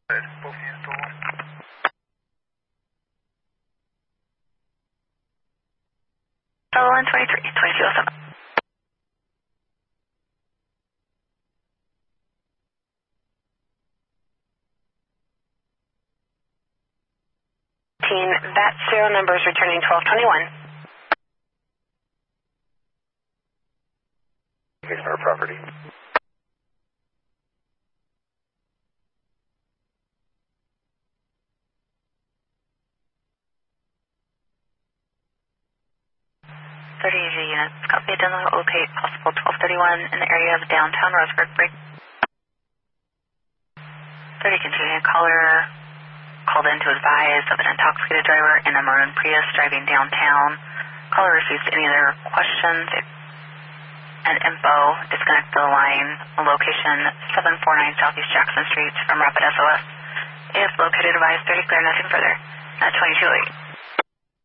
Sutherland 23, 2207. That serial number is returning 1221. Here's our property. Units. Copy. Identify locate possible 1231 in the area of downtown Roseburg. Break. 30 continuing caller called in to advise of an intoxicated driver in a maroon Prius driving downtown. Caller receives any other questions and info. Disconnect the line. Location 749 Southeast Jackson Street from Rapid SOS. If located, advise 30 clear, nothing further. At 2208.